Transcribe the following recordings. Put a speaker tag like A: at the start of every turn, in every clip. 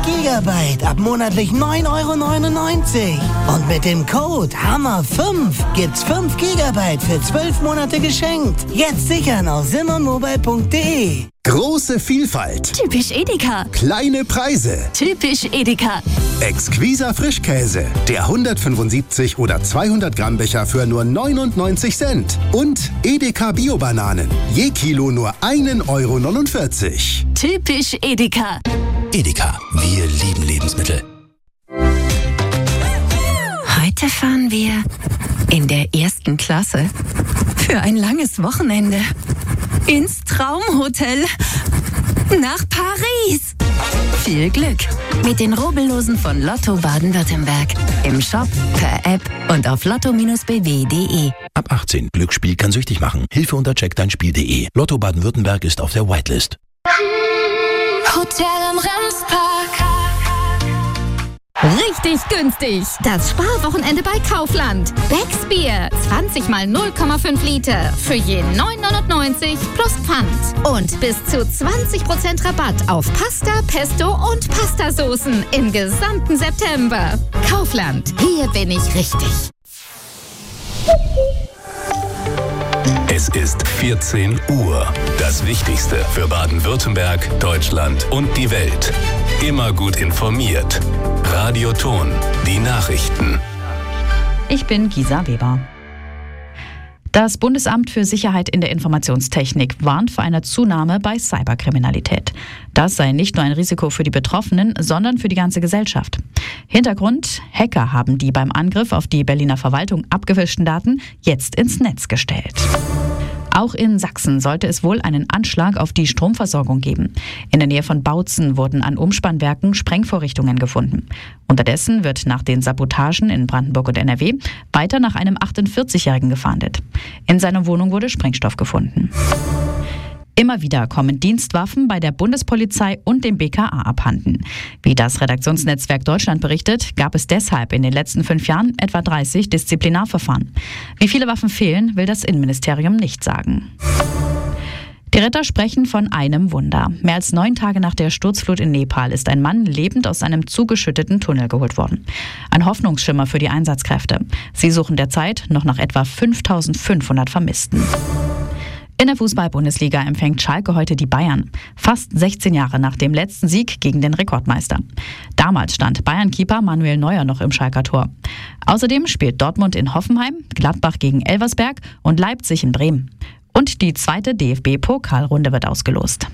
A: GB ab monatlich 9,99 €. Und mit dem Code HAMMER5 gibt's 5 GB für 12 Monate geschenkt. Jetzt sichern auf simonmobile.de.
B: Große Vielfalt.
C: Typisch Edeka.
B: Kleine Preise.
C: Typisch Edeka.
B: Exquiser Frischkäse. Der 175 oder 200 Gramm Becher für nur 99 Cent. Und Edeka Bio-Bananen. Je Kilo nur 1,49 €.
C: Typisch Edeka.
D: Edeka, wir lieben Lebensmittel.
E: Heute fahren wir in der 1. Klasse für ein langes Wochenende ins Traumhotel nach Paris. Viel Glück mit den Rubbellosen von Lotto Baden-Württemberg. Im Shop, per App und auf lotto-bw.de.
D: Ab 18. Glücksspiel kann süchtig machen. Hilfe unter checkdeinspiel.de. Lotto Baden-Württemberg ist auf der Whitelist.
F: Hotel am Remspark.
G: Richtig günstig. Das Sparwochenende bei Kaufland. Becks Bier. 20 mal 0,5 Liter. Für je 9,99 € plus Pfand. Und bis zu 20% Rabatt auf Pasta, Pesto und Pastasoßen im gesamten September. Kaufland. Hier bin ich richtig.
H: Es ist 14 Uhr. Das Wichtigste für Baden-Württemberg, Deutschland und die Welt. Immer gut informiert. Radio Ton, die Nachrichten.
I: Ich bin Gisa Weber. Das Bundesamt für Sicherheit in der Informationstechnik warnt vor einer Zunahme bei Cyberkriminalität. Das sei nicht nur ein Risiko für die Betroffenen, sondern für die ganze Gesellschaft. Hintergrund: Hacker haben die beim Angriff auf die Berliner Verwaltung abgefischten Daten jetzt ins Netz gestellt. Auch in Sachsen sollte es wohl einen Anschlag auf die Stromversorgung geben. In der Nähe von Bautzen wurden an Umspannwerken Sprengvorrichtungen gefunden. Unterdessen wird nach den Sabotagen in Brandenburg und NRW weiter nach einem 48-Jährigen gefahndet. In seiner Wohnung wurde Sprengstoff gefunden. Immer wieder kommen Dienstwaffen bei der Bundespolizei und dem BKA abhanden. Wie das Redaktionsnetzwerk Deutschland berichtet, gab es deshalb in den letzten 5 Jahren etwa 30 Disziplinarverfahren. Wie viele Waffen fehlen, will das Innenministerium nicht sagen. Die Retter sprechen von einem Wunder. Mehr als 9 Tage nach der Sturzflut in Nepal ist ein Mann lebend aus einem zugeschütteten Tunnel geholt worden. Ein Hoffnungsschimmer für die Einsatzkräfte. Sie suchen derzeit noch nach etwa 5.500 Vermissten. In der Fußball-Bundesliga empfängt Schalke heute die Bayern. Fast 16 Jahre nach dem letzten Sieg gegen den Rekordmeister. Damals stand Bayern-Keeper Manuel Neuer noch im Schalker Tor. Außerdem spielt Dortmund in Hoffenheim, Gladbach gegen Elversberg und Leipzig in Bremen. Und die 2. DFB-Pokalrunde wird ausgelost.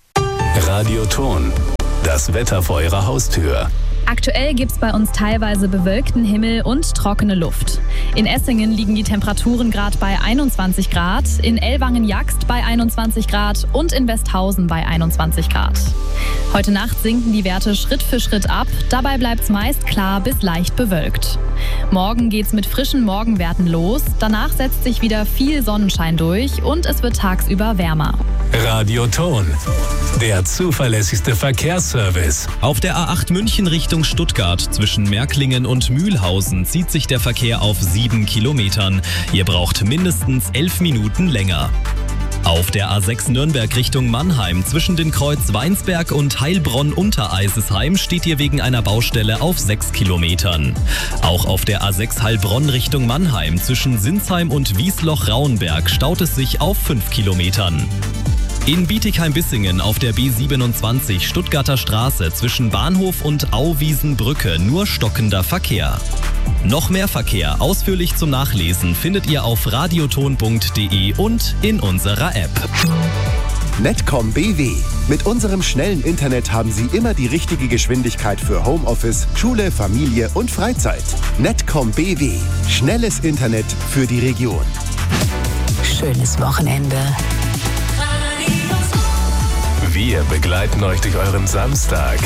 H: Radio Ton, das Wetter vor Ihrer Haustür.
J: Aktuell gibt es bei uns teilweise bewölkten Himmel und trockene Luft. In Essingen liegen die Temperaturen gerade bei 21 Grad, in Ellwangen-Jagst bei 21 Grad und in Westhausen bei 21 Grad. Heute Nacht sinken die Werte Schritt für Schritt ab, dabei bleibt es meist klar bis leicht bewölkt. Morgen geht's mit frischen Morgenwerten los, danach setzt sich wieder viel Sonnenschein durch und es wird tagsüber wärmer.
H: Radio Ton, der zuverlässigste Verkehrsservice.
K: Auf der A8 München Richtung Stuttgart zwischen Märklingen und Mühlhausen zieht sich der Verkehr auf 7 Kilometern. Ihr braucht mindestens 11 Minuten länger. Auf der A6 Nürnberg Richtung Mannheim zwischen den Kreuz Weinsberg und Heilbronn-Untereisesheim steht ihr wegen einer Baustelle auf 6 Kilometern. Auch auf der A6 Heilbronn Richtung Mannheim zwischen Sinsheim und Wiesloch-Rauenberg staut es sich auf 5 Kilometern. In Bietigheim-Bissingen auf der B27 Stuttgarter Straße zwischen Bahnhof und Auwiesenbrücke nur stockender Verkehr. Noch mehr Verkehr ausführlich zum Nachlesen findet ihr auf radioton.de und in unserer App.
B: Netcom BW. Mit unserem schnellen Internet haben Sie immer die richtige Geschwindigkeit für Homeoffice, Schule, Familie und Freizeit. Netcom BW. Schnelles Internet für die Region.
E: Schönes Wochenende.
H: Wir begleiten euch durch euren Samstag.